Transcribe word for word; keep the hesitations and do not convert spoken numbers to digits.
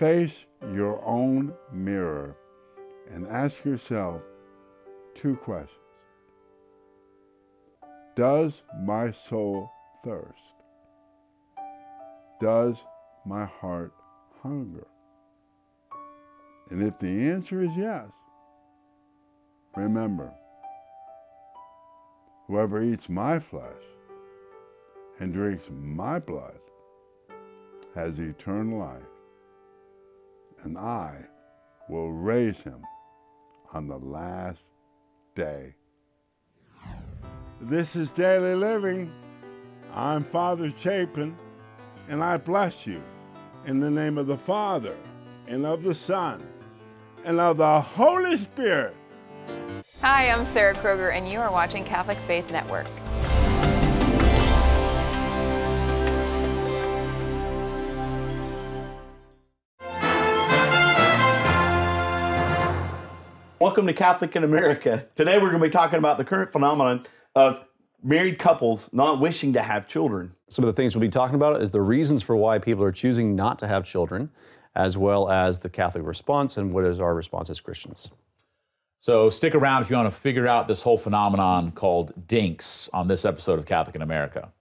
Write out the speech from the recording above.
face your own mirror and ask yourself two questions. Does my soul thirst? Does my heart hunger? And if the answer is yes, remember, whoever eats my flesh and drinks my blood has eternal life, and I will raise him on the last day. This is Daily Living. I'm Father Chapin, and I bless you in the name of the Father, and of the Son, and of the Holy Spirit. Hi, I'm Sarah Kroger, and you are watching Catholic Faith Network. Welcome to Catholic in America. Today we're going to be talking about the current phenomenon of married couples not wishing to have children. Some of the things we'll be talking about is the reasons for why people are choosing not to have children, as well as the Catholic response and what is our response as Christians. So stick around if you want to figure out this whole phenomenon called dinks on this episode of Catholic in America.